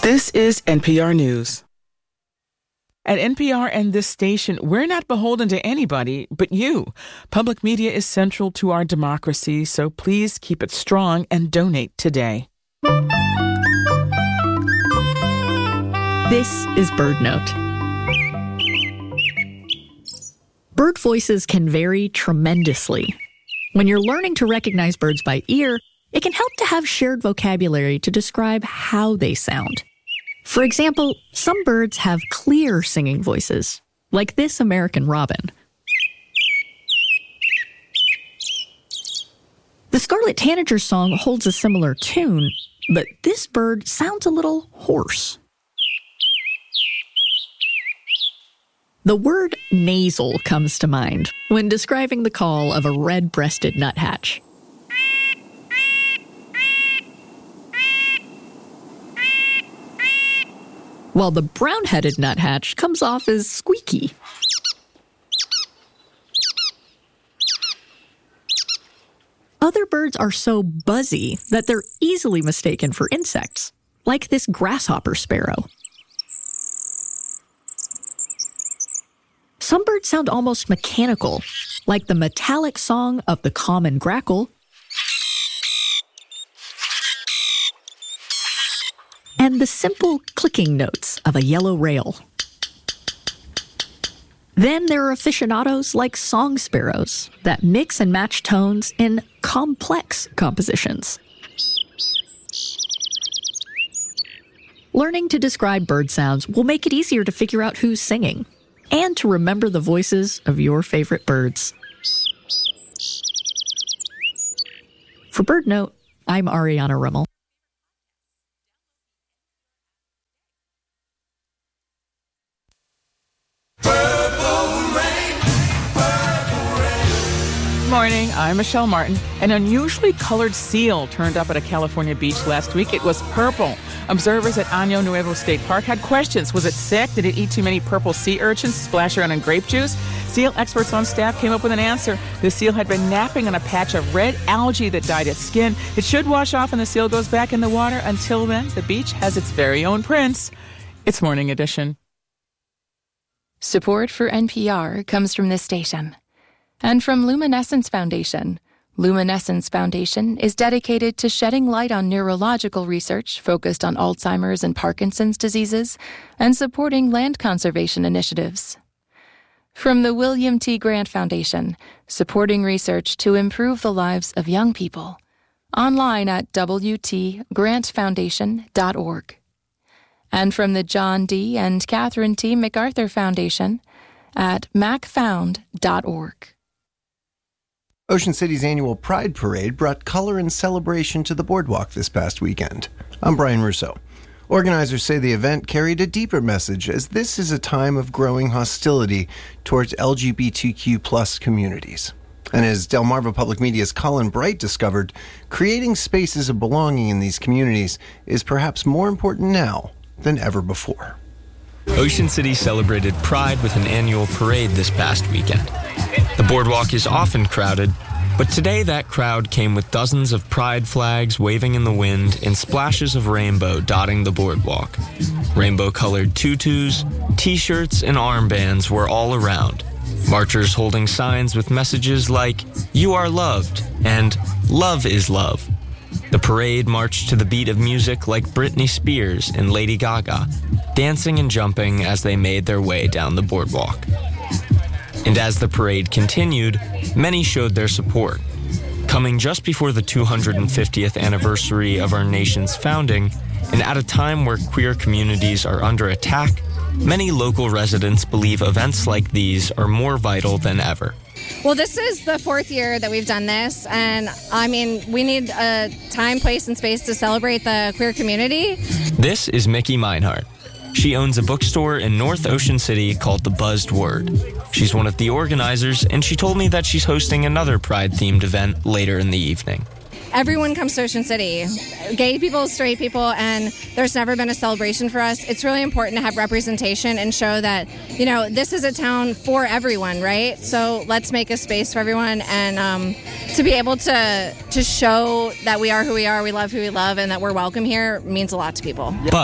This is NPR News. At NPR and this station, we're not beholden to anybody but you. Public media is central to our democracy, so please keep it strong and donate today. This is BirdNote. Bird voices can vary tremendously. When you're learning to recognize birds by ear, it can help to have shared vocabulary to describe how they sound. For example, some birds have clear singing voices, like this American robin. The scarlet tanager's song holds a similar tune, but this bird sounds a little hoarse. The word nasal comes to mind when describing the call of a red-breasted nuthatch. While the brown-headed nuthatch comes off as squeaky. Other birds are so buzzy that they're easily mistaken for insects, like this grasshopper sparrow. Some birds sound almost mechanical, like the metallic song of the common grackle, and the simple clicking notes of a yellow rail. Then there are aficionados like song sparrows that mix and match tones in complex compositions. Learning to describe bird sounds will make it easier to figure out who's singing and to remember the voices of your favorite birds. For BirdNote, I'm Ariana Rimmel. Morning, I'm Michelle Martin. An unusually colored seal turned up at a California beach last week. It was purple. Observers at Año Nuevo State Park had questions. Was it sick? Did it eat too many purple sea urchins, splash around in grape juice? Seal experts on staff came up with an answer. The seal had been napping on a patch of red algae that dyed its skin. It should wash off when the seal goes back in the water. Until then, the beach has its very own prince. It's Morning Edition. Support for NPR comes from this station and from Luminescence Foundation. Luminescence Foundation is dedicated to shedding light on neurological research focused on Alzheimer's and Parkinson's diseases and supporting land conservation initiatives. From the William T. Grant Foundation, supporting research to improve the lives of young people. Online at wtgrantfoundation.org. And from the John D. and Catherine T. MacArthur Foundation at macfound.org. Ocean City's annual Pride Parade brought color and celebration to the boardwalk this past weekend. I'm Brian Russo. Organizers say the event carried a deeper message, as this is a time of growing hostility towards LGBTQ+ communities. And as Delmarva Public Media's Colin Bright discovered, creating spaces of belonging in these communities is perhaps more important now than ever before. Ocean City celebrated Pride with an annual parade this past weekend. The boardwalk is often crowded, but today that crowd came with dozens of pride flags waving in the wind and splashes of rainbow dotting the boardwalk. Rainbow-colored tutus, t-shirts, and armbands were all around. Marchers holding signs with messages like, "You are loved," and "Love is love." The parade marched to the beat of music like Britney Spears and Lady Gaga, dancing and jumping as they made their way down the boardwalk. And as the parade continued, many showed their support. Coming just before the 250th anniversary of our nation's founding, and at a time where queer communities are under attack, many local residents believe events like these are more vital than ever. Well, this is the fourth year that we've done this, and I mean, we need a time, place, and space to celebrate the queer community. This is Mickey Meinhardt. She owns a bookstore in North Ocean City called The Buzzed Word. She's one of the organizers, and she told me that she's hosting another Pride-themed event later in the evening. Everyone comes to Ocean City, gay people, straight people, and there's never been a celebration for us. It's really important to have representation and show that, you know, this is a town for everyone, right? So let's make a space for everyone, and to be able to show that we are who we are, we love who we love, and that we're welcome here means a lot to people. But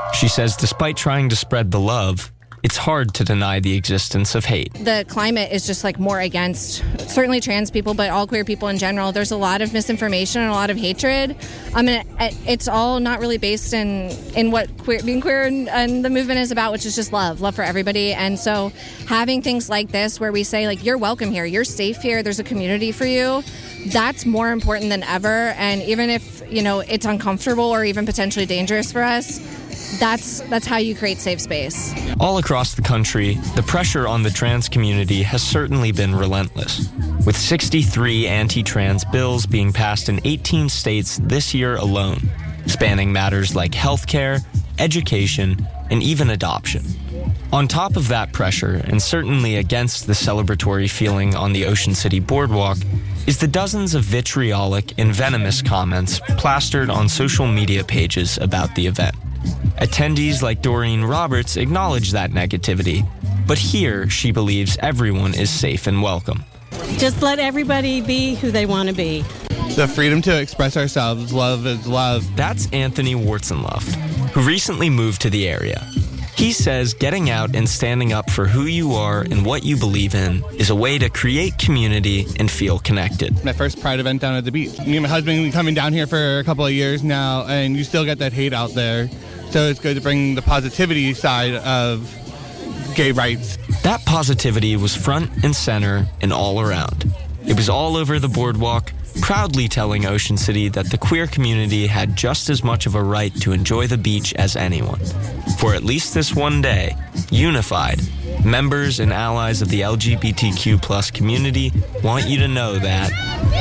She says despite trying to spread the love, it's hard to deny the existence of hate. The climate is just like more against certainly trans people, but all queer people in general. There's a lot of misinformation and a lot of hatred. I mean, it's all not really based in what being queer and the movement is about, which is just love for everybody. And so having things like this where we say, like, you're welcome here, you're safe here, there's a community for you, that's more important than ever. And even if, it's uncomfortable or even potentially dangerous for us, that's how you create safe space. All across the country, the pressure on the trans community has certainly been relentless, with 63 anti-trans bills being passed in 18 states this year alone, spanning matters like healthcare, education, and even adoption. On top of that pressure, and certainly against the celebratory feeling on the Ocean City Boardwalk, is the dozens of vitriolic and venomous comments plastered on social media pages about the event. Attendees like Doreen Roberts acknowledge that negativity, but here she believes everyone is safe and welcome. Just let everybody be who they want to be. The freedom to express ourselves, love is love. That's Anthony Wartzenluft, who recently moved to the area. He says getting out and standing up for who you are and what you believe in is a way to create community and feel connected. My first Pride event down at the beach. Me and my husband have been coming down here for a couple of years now, and you still get that hate out there. So it's good to bring the positivity side of gay rights. That positivity was front and center and all around. It was all over the boardwalk, proudly telling Ocean City that the queer community had just as much of a right to enjoy the beach as anyone. For at least this one day, unified, members and allies of the LGBTQ+ community want you to know that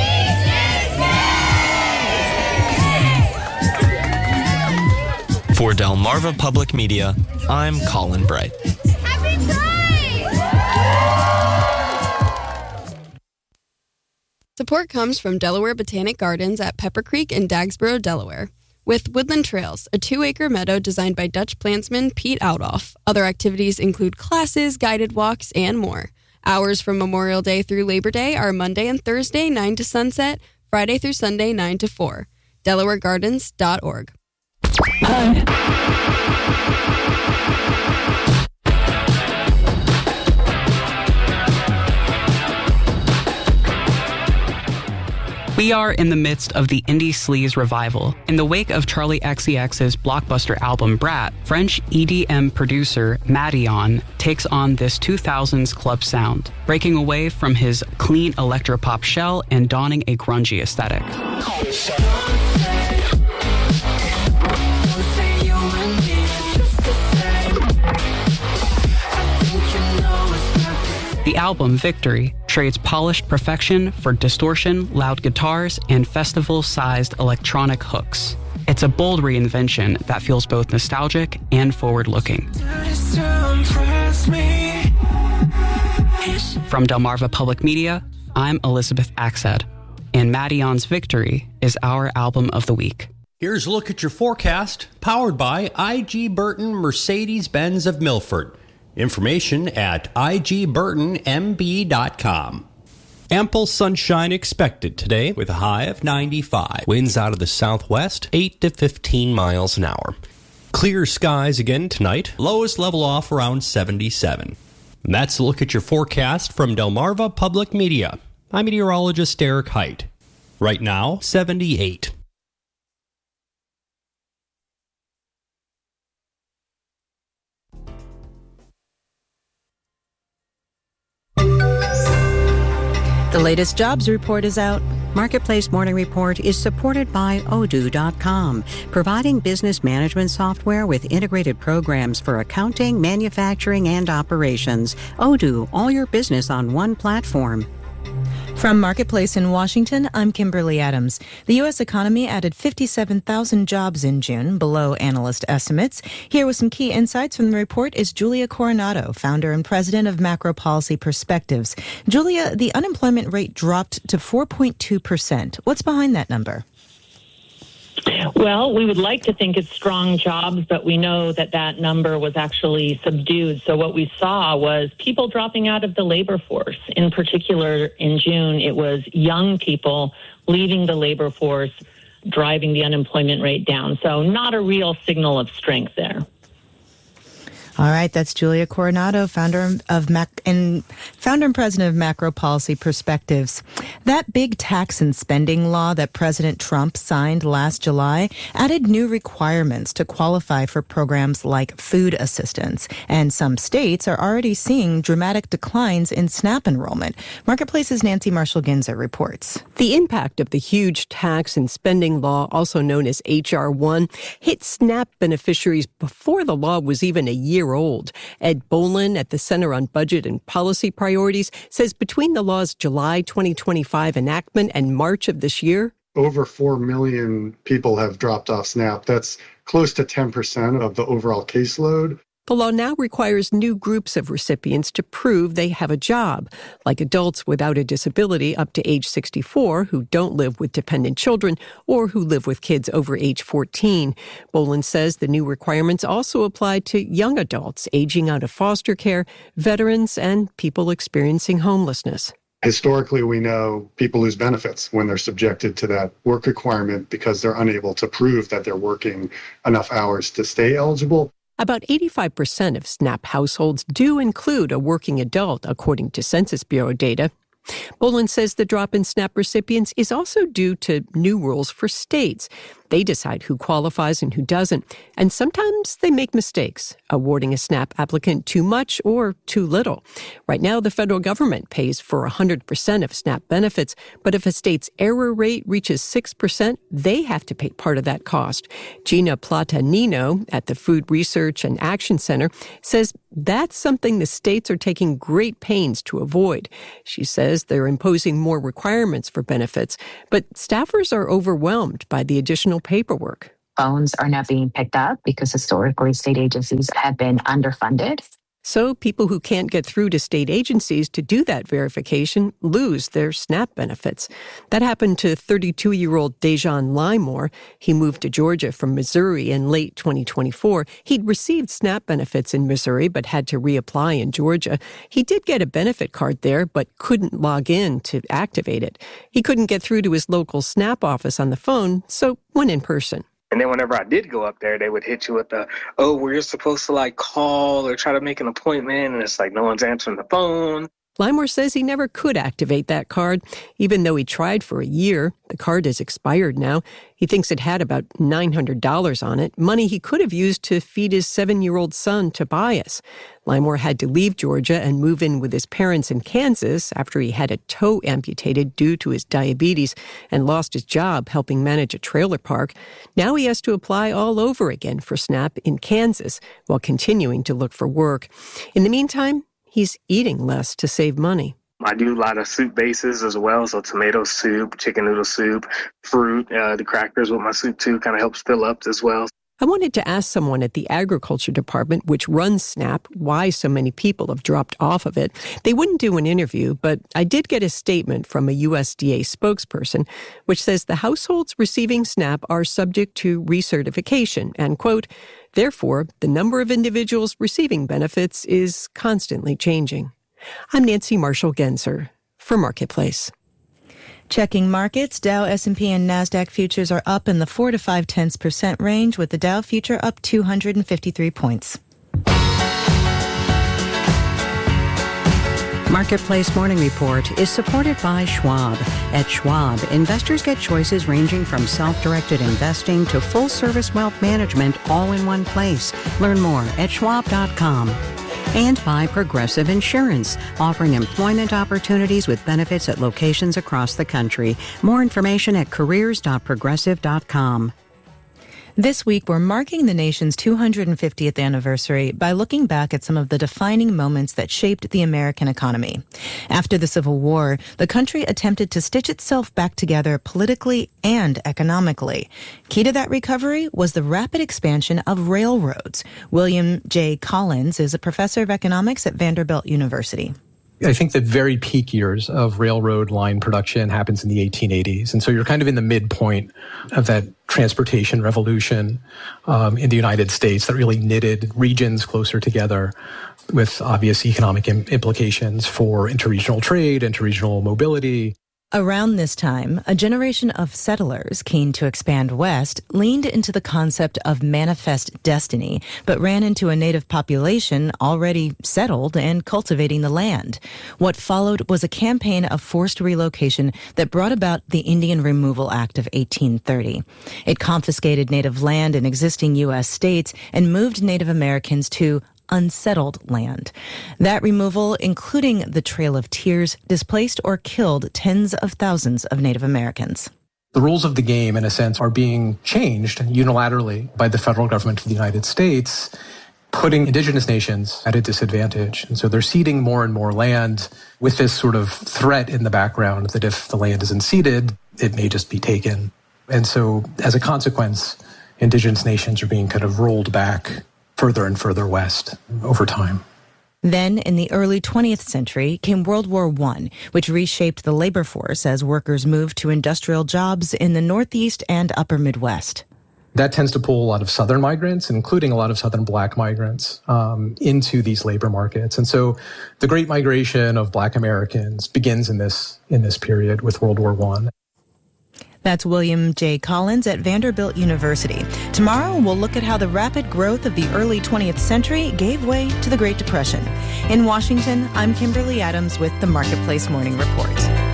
for Delmarva Public Media, I'm Colin Bright. Happy Pride! Support comes from Delaware Botanic Gardens at Pepper Creek in Dagsboro, Delaware. With Woodland Trails, a 2-acre meadow designed by Dutch plantsman Pete Outoff. Other activities include classes, guided walks, and more. Hours from Memorial Day through Labor Day are Monday and Thursday, 9 to sunset, Friday through Sunday, 9 to 4. DelawareGardens.org. We are in the midst of the indie sleaze revival. In the wake of Charli XCX's blockbuster album Brat, French EDM producer Madeon takes on this 2000s club sound, breaking away from his clean electropop shell and donning a grungy aesthetic. The album, Victory, trades polished perfection for distortion, loud guitars, and festival-sized electronic hooks. It's a bold reinvention that feels both nostalgic and forward-looking. From Delmarva Public Media, I'm Elizabeth Axed, and Madeon's Victory is our album of the week. Here's a look at your forecast, powered by IG Burton Mercedes-Benz of Milford. Information at igburnmb.com. Ample sunshine expected today with a high of 95. Winds out of the southwest, 8 to 15 miles an hour. Clear skies again tonight. Lows level off around 77. And that's a look at your forecast from Delmarva Public Media. I'm meteorologist Eric Height. Right now, 78. The latest jobs report is out. Marketplace Morning Report is supported by Odoo.com, providing business management software with integrated programs for accounting, manufacturing, and operations. Odoo, all your business on one platform. From Marketplace in Washington, I'm Kimberly Adams. The U.S. economy added 57,000 jobs in June, below analyst estimates. Here with some key insights from the report is Julia Coronado, founder and president of Macro Policy Perspectives. Julia, the unemployment rate dropped to 4.2%. What's behind that number? Well, we would like to think it's strong jobs, but we know that that number was actually subdued. So what we saw was people dropping out of the labor force. In particular, in June, it was young people leaving the labor force, driving the unemployment rate down. So not a real signal of strength there. All right, that's Julia Coronado, founder and president of Macro Policy Perspectives. That big tax and spending law that President Trump signed last July added new requirements to qualify for programs like food assistance, and some states are already seeing dramatic declines in SNAP enrollment. Marketplace's Nancy Marshall-Ginzer reports. The impact of the huge tax and spending law, also known as H.R. 1, hit SNAP beneficiaries before the law was even a year old. Ed Bolin at the Center on Budget and Policy Priorities says between the law's July 2025 enactment and March of this year, over 4 million people have dropped off SNAP. That's close to 10% of the overall caseload. The law now requires new groups of recipients to prove they have a job, like adults without a disability up to age 64 who don't live with dependent children or who live with kids over age 14. Bolin says the new requirements also apply to young adults aging out of foster care, veterans, and people experiencing homelessness. Historically, we know people lose benefits when they're subjected to that work requirement because they're unable to prove that they're working enough hours to stay eligible. About 85% of SNAP households do include a working adult, according to Census Bureau data. Bolin says the drop in SNAP recipients is also due to new rules for states. They decide who qualifies and who doesn't, and sometimes they make mistakes, awarding a SNAP applicant too much or too little. Right now, the federal government pays for 100% of SNAP benefits, but if a state's error rate reaches 6%, they have to pay part of that cost. Gina Platanino at the Food Research and Action Center says that's something the states are taking great pains to avoid. She says they're imposing more requirements for benefits, but staffers are overwhelmed by the additional paperwork. Phones are not being picked up because historically state agencies have been underfunded. So people who can't get through to state agencies to do that verification lose their SNAP benefits. That happened to 32-year-old Dejan Limor. He moved to Georgia from Missouri in late 2024. He'd received SNAP benefits in Missouri but had to reapply in Georgia. He did get a benefit card there but couldn't log in to activate it. He couldn't get through to his local SNAP office on the phone, so went in person. And then whenever I did go up there, they would hit you with where you're supposed to call or try to make an appointment. And it's no one's answering the phone. Limor says he never could activate that card, even though he tried for a year. The card is expired now. He thinks it had about $900 on it, money he could have used to feed his 7-year-old son, Tobias. Limor had to leave Georgia and move in with his parents in Kansas after he had a toe amputated due to his diabetes and lost his job helping manage a trailer park. Now he has to apply all over again for SNAP in Kansas while continuing to look for work. In the meantime, he's eating less to save money. I do a lot of soup bases as well, so tomato soup, chicken noodle soup, fruit, the crackers with my soup too kind of helps fill up as well. I wanted to ask someone at the Agriculture Department, which runs SNAP, why so many people have dropped off of it. They wouldn't do an interview, but I did get a statement from a USDA spokesperson, which says the households receiving SNAP are subject to recertification, and, quote, therefore, the number of individuals receiving benefits is constantly changing. I'm Nancy Marshall-Genzer for Marketplace. Checking markets, Dow, S&P, and NASDAQ futures are up in the 4 to 0.5% range, with the Dow future up 253 points. Marketplace Morning Report is supported by Schwab. At Schwab, investors get choices ranging from self-directed investing to full-service wealth management all in one place. Learn more at schwab.com. And by Progressive Insurance, offering employment opportunities with benefits at locations across the country. More information at careers.progressive.com. This week, we're marking the nation's 250th anniversary by looking back at some of the defining moments that shaped the American economy. After the Civil War, the country attempted to stitch itself back together politically and economically. Key to that recovery was the rapid expansion of railroads. William J. Collins is a professor of economics at Vanderbilt University. I think the very peak years of railroad line production happens in the 1880s. And so you're kind of in the midpoint of that transportation revolution in the United States that really knitted regions closer together with obvious economic implications for interregional trade, interregional mobility. Around this time, a generation of settlers keen to expand west leaned into the concept of manifest destiny, but ran into a native population already settled and cultivating the land. What followed was a campaign of forced relocation that brought about the Indian Removal Act of 1830. It confiscated native land in existing U.S. states and moved Native Americans to unsettled land. That removal, including the Trail of Tears, displaced or killed tens of thousands of Native Americans. The rules of the game, in a sense, are being changed unilaterally by the federal government of the United States, putting indigenous nations at a disadvantage. And so they're ceding more and more land with this sort of threat in the background that if the land isn't ceded, it may just be taken. And so as a consequence, indigenous nations are being kind of rolled back further and further west over time. Then, in the early 20th century, came World War I, which reshaped the labor force as workers moved to industrial jobs in the Northeast and Upper Midwest. That tends to pull a lot of Southern migrants, including a lot of Southern Black migrants, into these labor markets. And so the Great Migration of Black Americans begins in this period with World War I. That's William J. Collins at Vanderbilt University. Tomorrow, we'll look at how the rapid growth of the early 20th century gave way to the Great Depression. In Washington, I'm Kimberly Adams with the Marketplace Morning Report.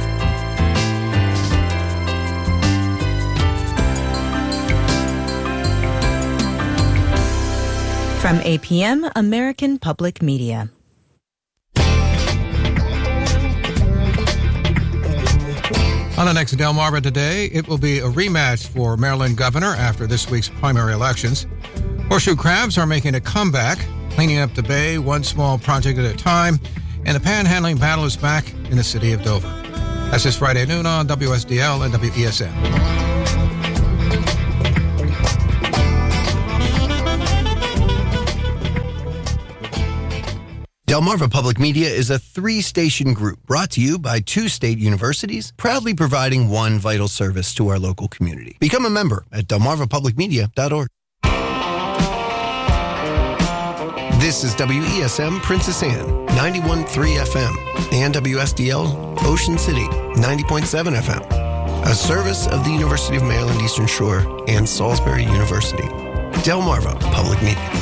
From APM, American Public Media. On the next Delmarva Today, it will be a rematch for Maryland governor after this week's primary elections. Horseshoe crabs are making a comeback, cleaning up the bay one small project at a time, and the panhandling battle is back in the city of Dover. That's this Friday noon on WSDL and WESM. Delmarva Public Media is a 3-station group brought to you by 2 state universities, proudly providing one vital service to our local community. Become a member at delmarvapublicmedia.org. This is WESM Princess Anne, 91.3 FM, and WSDL Ocean City, 90.7 FM, a service of the University of Maryland Eastern Shore and Salisbury University. Delmarva Public Media.